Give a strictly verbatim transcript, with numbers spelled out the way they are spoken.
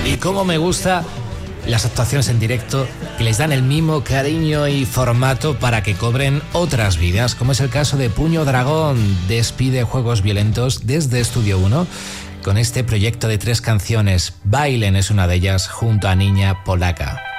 Y cómo me gusta las actuaciones en directo que les dan el mismo cariño y formato para que cobren otras vidas, como es el caso de Puño Dragón. Despide Juegos Violentos desde Estudio uno con este proyecto de tres canciones. Bailen es una de ellas junto a Niña Polaca.